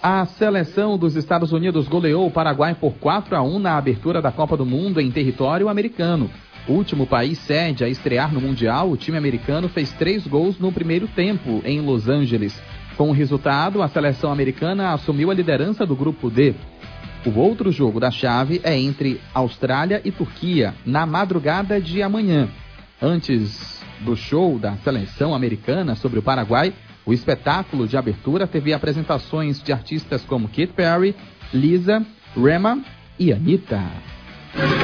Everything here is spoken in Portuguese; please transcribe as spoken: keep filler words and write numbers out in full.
A seleção dos Estados Unidos goleou o Paraguai por quatro a um na abertura da Copa do Mundo em território americano. O último país sede a estrear no Mundial, o time americano fez três gols no primeiro tempo em Los Angeles. Com o resultado, a seleção americana assumiu a liderança do Grupo D. O outro jogo da chave é entre Austrália e Turquia, na madrugada de amanhã. Antes do show da seleção americana sobre o Paraguai, o espetáculo de abertura teve apresentações de artistas como Katy Perry, Lisa, Rema e Anitta.